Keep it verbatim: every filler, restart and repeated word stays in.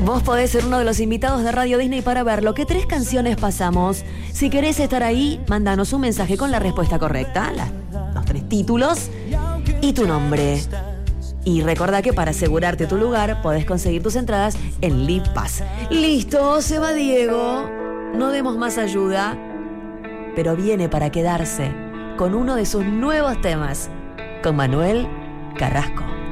Vos podés ser uno de los invitados de Radio Disney para verlo. ¿Qué tres canciones pasamos? Si querés estar ahí, mándanos un mensaje con la respuesta correcta, la, los tres títulos y tu nombre. Y recordá que para asegurarte tu lugar, podés conseguir tus entradas en Live Pass. Listo, se va Diego. No demos más ayuda, pero viene para quedarse con uno de sus nuevos temas, con Manuel Carrasco.